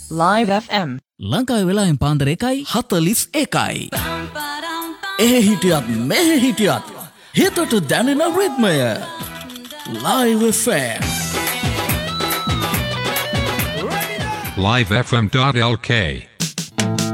Live FM. ලංකාවේ වෙලාවෙන් පාන්දර 1:41. එහෙ හිටියත් මෙහෙ හිටියත් හිතට දැනෙන රිද්මය. Live FM. livefm.lk